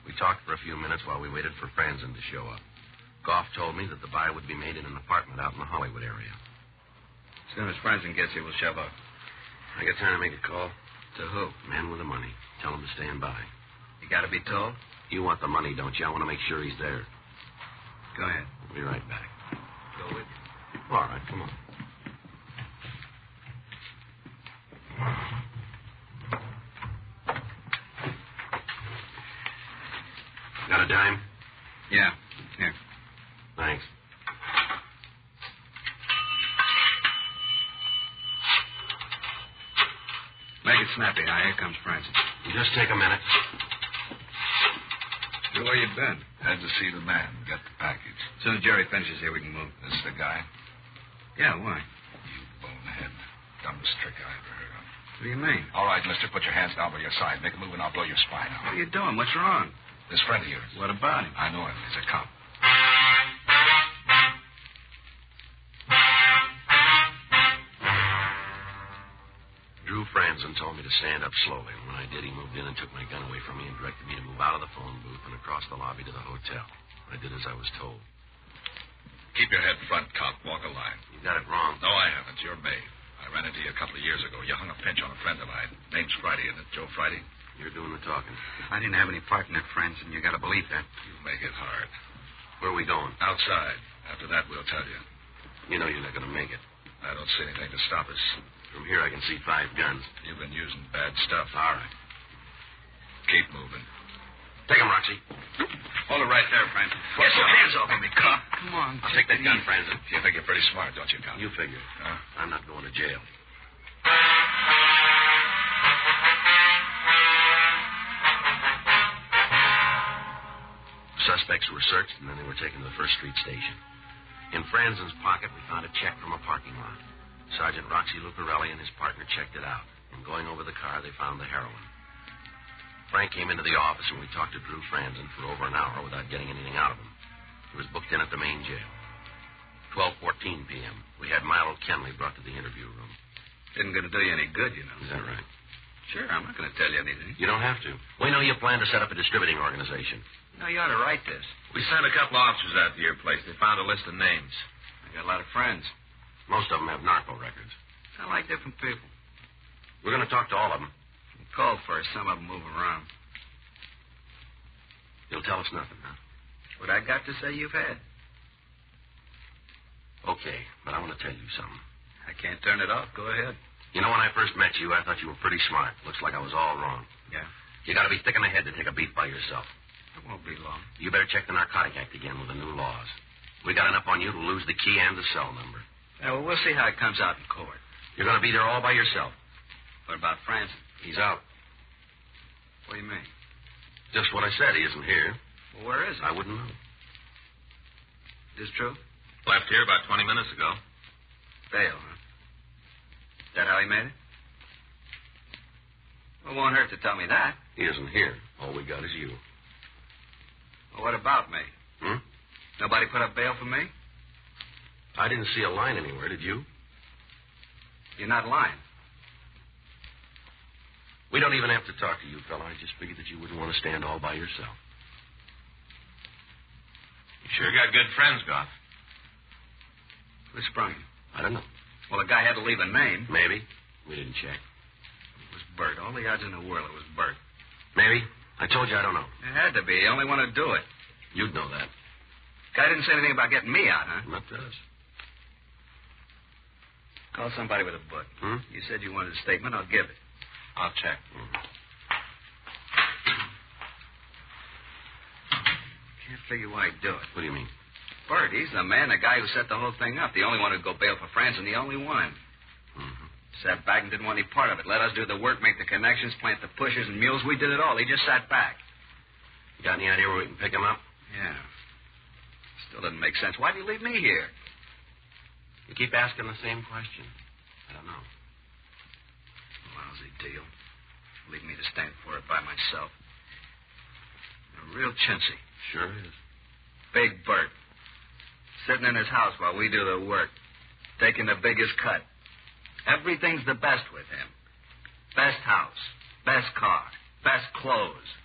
We talked for a few minutes while we waited for Franzen to show up. Goff told me that the buy would be made in an apartment out in the Hollywood area. As soon as Franzen gets here, we'll shove up. I got time to make a call. To who? Man with the money. Tell him to stand by. You got to be told? You want the money, don't you? I want to make sure he's there. Go ahead. I'll be right back. Go with you. All right, come on. Got a dime? Yeah. Here. Thanks. Make it snappy. Now, here comes Franzen. Just take a minute. Where you been? Had to see the man. Got the package. As soon as Jerry finishes here, we can move. This the guy? Yeah, why? You bonehead. Dumbest trick I ever heard of. What do you mean? All right, mister, put your hands down by your side. Make a move and I'll blow your spine What out. are you doing? What's wrong? This friend of yours. What about him? I know him. He's a cop. Drew Franzen told me to stand up slowly, and when I did, he moved in and took my gun away from me and directed me to move out of the phone booth and across the lobby to the hotel. I did as I was told. Keep your head front, cop. Walk a line. You got it wrong. No, I haven't. You're May. I ran into you a couple of years ago. You hung a pinch on a friend of mine. Name's Friday, isn't it? Joe Friday? You're doing the talking. If I didn't have any part in it, Franzen, you got to believe that. You make it hard. Where are we going? Outside. After that, we'll tell you. You know you're not going to make it. I don't see anything to stop us. From here, I can see 5 guns. You've been using bad stuff. All right. Keep moving. Take him, Roxy. Hold it right there, Franzen. Get your hands off me, cop. Come on. I'll take that gun, Franzen. You think you're pretty smart, don't you, cop? You figure. Huh? I'm not going to jail. Suspects were searched, and then they were taken to the First Street station. In Franzen's pocket, we found a check from a parking lot. Sergeant Roxy Lucarelli and his partner checked it out, and going over the car, they found the heroin. Frank came into the office, and we talked to Drew Franzen for over an hour without getting anything out of him. He was booked in at the main jail. 12:14 p.m. We had Milo Kenley brought to the interview room. Isn't going to do you any good, you know. Is that right? Sure, I'm not going to tell you anything. You don't have to. We know you plan to set up a distributing organization. No, you ought to write this. We sent a couple officers out to your place. They found a list of names. I got a lot of friends. Most of them have narco records. I like different people. We're going to talk to all of them. Call first. Some of them move around. You'll tell us nothing, huh? What I got to say, you've had. Okay, but I want to tell you something. I can't turn it off. Go ahead. You know, when I first met you, I thought you were pretty smart. Looks like I was all wrong. Yeah? You got to be thick in the head to take a beat by yourself. It won't be long. You better check the Narcotic Act again with the new laws. We got enough on you to lose the key and the cell number. Yeah, well, we'll see how it comes out in court. You're going to be there all by yourself. What about Franzen? He's out. What do you mean? Just what I said. He isn't here. Well, where is he? I wouldn't know. Is this true? Left here about 20 minutes ago. Bail, huh? Is that how he made it? Well, it won't hurt to tell me that. He isn't here. All we got is you. Well, what about me? Hmm? Nobody put up bail for me? I didn't see a line anywhere, did you? You're not lying. We don't even have to talk to you, fella. I just figured that you wouldn't want to stand all by yourself. You sure got good friends, Goff. Who sprung him? I don't know. Well, the guy had to leave a name. Maybe. We didn't check. It was Bert. All the odds in the world it was Bert. Maybe. I told you I don't know. It had to be. He only wanted to do it. You'd know that. Guy didn't say anything about getting me out, huh? Not to us. Call somebody with a book. Hmm? You said you wanted a statement. I'll give it. I'll check. Can't figure why he'd do it. What do you mean? Bert, he's the man, the guy who set the whole thing up. The only one who'd go bail for Franzen, the only one. Mm-hmm. Sat back and didn't want any part of it. Let us do the work, make the connections, plant the pushers and mules. We did it all. He just sat back. You got any idea where we can pick him up? Yeah. Still doesn't make sense. Why'd you leave me here? You keep asking the same question. I don't know. Lousy deal. Leave me to stand for it by myself. A real chintzy. Sure is. Big Bert. Sitting in his house while we do the work. Taking the biggest cut. Everything's the best with him. Best house. Best car. Best clothes.